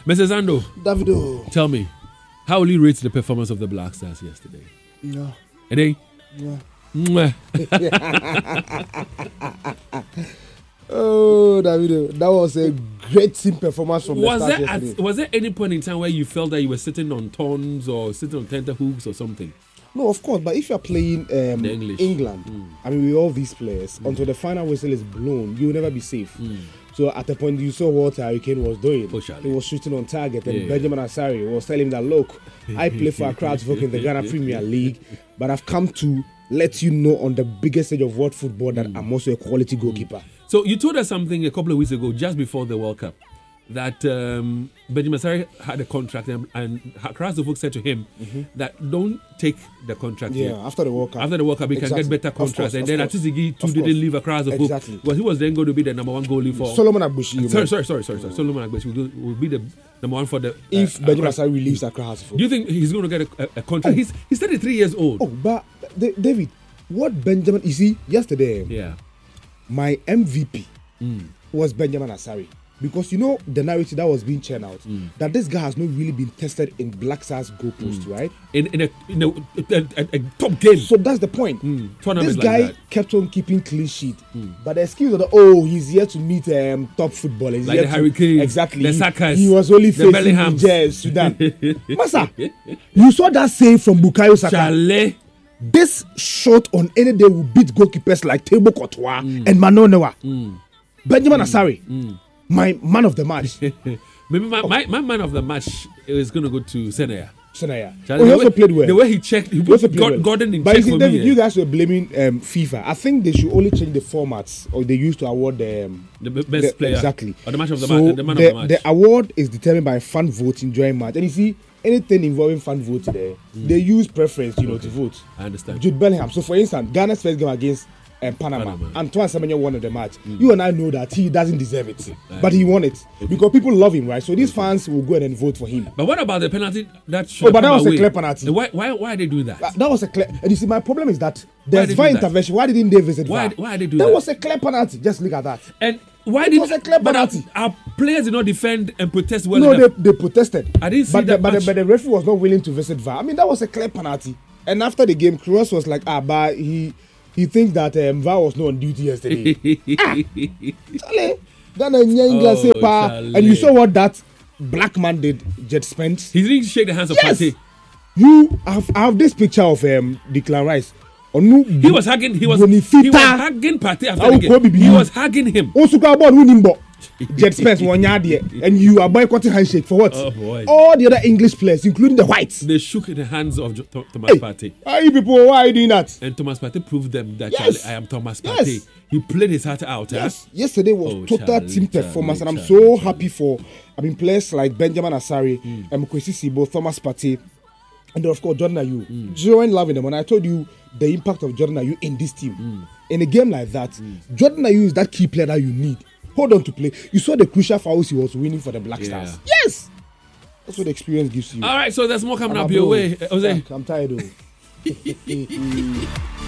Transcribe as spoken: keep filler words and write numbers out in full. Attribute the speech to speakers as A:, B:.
A: Missus Ando,
B: Davido.
A: tell me, how will you rate the performance of the Black Stars yesterday?
B: Yeah.
A: Eddie?
B: Yeah.
A: Mwah.
B: Oh, Davido, that was a great team performance from
A: Was
B: the
A: there,
B: start
A: at,
B: yesterday.
A: was there any point in time where you felt that you were sitting on thorns or sitting on tenterhooks or something?
B: No, of course, but if you're playing um,
A: The English.
B: England,
A: Mm.
B: I mean, with all these players,
A: Mm.
B: until the final whistle is blown, you will never be safe.
A: Mm.
B: So at the point, you saw what Harry Kane was doing.
A: Oh, Charlie.
B: He was shooting on target, and
A: Yeah.
B: Benjamin Asari was telling him that, look, I play for Accra to work in the Ghana Premier League, but I've come to let you know on the biggest stage of world football that
A: Mm.
B: I'm also a quality goalkeeper.
A: So you told us something a couple of weeks ago, just before the World Cup, that um, Benjamin Asari had a contract, and, and Krasovuk said to him
B: Mm-hmm.
A: that don't take the contract
B: Yeah,
A: here.
B: after the World Cup.
A: After the World Cup, he
B: Exactly.
A: can get better
B: Of course,
A: contracts. And
B: of
A: then
B: course.
A: Atizigi too
B: Of
A: didn't
B: course.
A: leave Krasovuk.
B: Exactly.
A: Well, he was then going to be the number one goalie for...
B: Solomon Agbushi. you
A: sorry,
B: know,
A: sorry, sorry, sorry, sorry. Solomon Agbeshi will, go- will be the number one for the... uh,
B: if Benjamin
A: Accra-
B: Asari leaves Accra House.
A: Do you think he's going to get a, a, a contract?
B: Oh.
A: He's he's thirty-three years old.
B: Oh, but D- David, what Benjamin, you see, yesterday,
A: Yeah.
B: my M V P
A: Mm.
B: was Benjamin Asari. Because you know the narrative that was being churned out,
A: Mm.
B: that this guy has not really been tested in Black Stars goalpost, right?
A: In, in, a, in a, a, a, a top game.
B: So that's the point.
A: Mm.
B: This
A: Tournament
B: guy
A: like that.
B: kept on keeping clean sheet, but the excuse of the, oh, he's here to meet um, top footballers. He's
A: Like
B: here
A: the
B: to-
A: Hurricanes,
B: exactly.
A: the
B: He-
A: Sakas,
B: he was only
A: the
B: facing
A: Bellinghams.
B: Niger, Sudan. Masa, you saw that save from Bukayo Saka.
A: Chalet.
B: This shot on any day will beat goalkeepers like Tebo Courtois
A: Mm.
B: and Manonewa. Benjamin Asari,
A: Mm.
B: my man of the match.
A: Maybe my, my, my man of the match is going to go to Senaya.
B: Senaya.
A: Charlie,
B: Oh, he
A: the
B: also
A: way-
B: played well.
A: The way he checked, he
B: He
A: put
B: also played
A: God,
B: well.
A: Gordon in
B: But
A: check
B: you see,
A: for
B: David,
A: me.
B: you
A: eh.
B: guys were blaming um, FIFA. I think they should only change the formats, or they used to award the, um,
A: The b- best
B: the-
A: player.
B: exactly.
A: Or the match of the
B: so
A: match. The man
B: the,
A: of the match.
B: the award is determined by fan voting during match, and you see anything involving fan voting there, they use preference, you know, to vote.
A: I understand.
B: Jude Bellingham. So, for instance, Ghana's first game against um, Panama,
A: Panama.
B: Antoine Semenyo won the match. You and I know that he doesn't deserve it,
A: I
B: but he
A: know.
B: won it because people love him, right? So these fans will go ahead and vote for him.
A: But what about the penalty that should
B: Oh, but
A: come
B: that was a
A: away?
B: clear penalty.
A: Why, why, why are they doing that?
B: That, that was a clear. And you see, my problem is that there's
A: they
B: V A R
A: do that?
B: intervention. Why didn't they visit
A: Why-
B: V A R?
A: why they do
B: that?
A: that?
B: was a clear penalty. Just look at that.
A: And why
B: It
A: did
B: was a clear
A: but our,
B: penalty.
A: our players did not defend and protest well
B: no,
A: enough?
B: they, they protested.
A: I didn't see
B: but
A: that
B: the, but, the,
A: much.
B: but the referee was not willing to visit V A R. I mean, that was a clear penalty. And after the game, Kroos was like, ah, but he he thinks that um, V A R was not on duty yesterday. ah, Charlie, Ghana and England say,
A: Oh,
B: pa.
A: Charlie.
B: And you saw what that black man did, Jet Spence.
A: He didn't shake the hands of
B: Yes.
A: Partey.
B: You have, I have this picture of um, Declan Rice. Onu
A: He was hugging. He was.
B: Bonifita.
A: He was hugging Partey after
B: How
A: the game.
B: Kobe be
A: He
B: you?
A: was hugging him.
B: Osuka ball who nimbo. Jet Spence one yard there, and you are boycotting handshake for what?
A: Oh, boy.
B: All the other English players, including the whites.
A: They shook the hands of Jo- Tho- Thomas
B: Hey,
A: Partey.
B: why you people? Why are you doing that?
A: And Thomas Partey proved them that
B: Yes.
A: Charlie, I am Thomas
B: Yes.
A: Partey. He played his heart out. huh?
B: Yes, yesterday was
A: Oh,
B: total
A: Charlie,
B: team
A: Charlie,
B: performance, and I'm
A: Charlie,
B: so
A: Charlie.
B: happy for. I mean, players like Benjamin Asari,
A: Mm.
B: um, Kwesi Sibo, Thomas Partey, and then of course Jordan Ayew.
A: Mm.
B: Join loving them, and I told you the impact of Jordan Ayew in this team.
A: Mm.
B: In a game like that, Jordan Ayew is that key player that you need. Hold on to play. You saw the crucial fouls he was winning for the Black
A: Yeah.
B: Stars. Yes, that's what the experience gives you.
A: All right, so there's more coming
B: I'm
A: up
B: a
A: your
B: bro.
A: way. Uh, Jose.
B: I'm tired though.